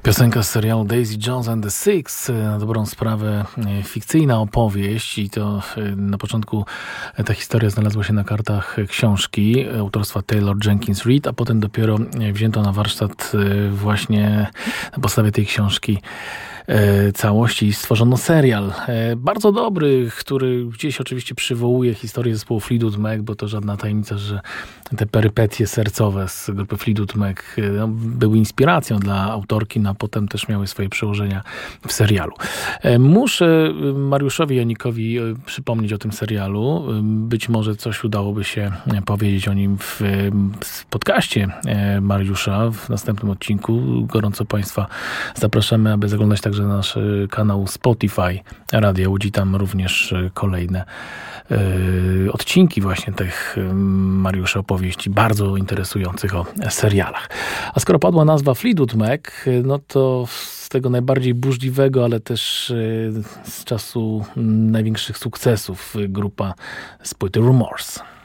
Piosenka z serialu Daisy Jones and the Six, na dobrą sprawę fikcyjna opowieść i to na początku ta historia znalazła się na kartach książki autorstwa Taylor Jenkins Reid, a potem dopiero wzięto na warsztat właśnie na podstawie tej książki całości i stworzono serial. Bardzo dobry, który gdzieś oczywiście przywołuje historię zespołu Fleetwood Mac, bo to żadna tajemnica, że te perypetie sercowe z grupy Fleetwood Mac były inspiracją dla autorki, no a potem też miały swoje przełożenia w serialu. Muszę Mariuszowi Janikowi przypomnieć o tym serialu. Być może coś udałoby się powiedzieć o nim w podcaście Mariusza w następnym odcinku. Gorąco Państwa zapraszamy, aby zaglądać także na nasz kanał Spotify Radia Łódź. Tam również kolejne odcinki właśnie tych Mariusza opowieści bardzo interesujących o serialach. A skoro padła nazwa Fleetwood Mac, no to z tego najbardziej burzliwego, ale też z czasu największych sukcesów grupa z płyty Rumors.